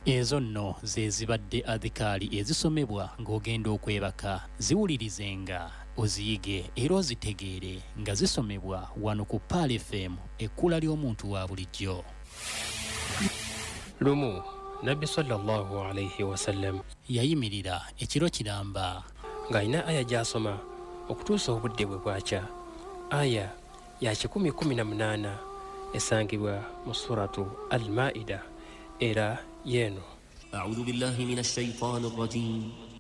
Ezo nno ze zibadde adhikaali ezisomebwa ng'ogenda okwebaka. Ziwulirizenga, oziyige era ozitegeere nga zisomebwa wano ku Paal FM, ekkula ly'omuntu wa bulijjo. Lumu Nabbi sallallahu alayhi wasallam yayimirira ekiro kiramba ng'alina aya gy'asoma okutuusa obudde bwe bwakya. Aya ya 118 esangibwa mu suratu Al-Maida era yeeno. أعوذ بالله من الشيطان الرجيم